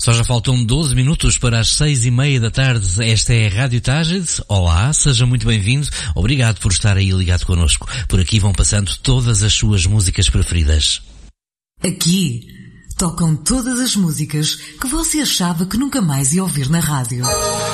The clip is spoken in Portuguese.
Só já faltam 12 minutos para as 6:30 da tarde. Esta é a Rádio Tágide. Olá, seja muito bem-vindo. Obrigado por estar aí ligado connosco. Por aqui vão passando todas as suas músicas preferidas. Aqui tocam todas as músicas que você achava que nunca mais ia ouvir na rádio.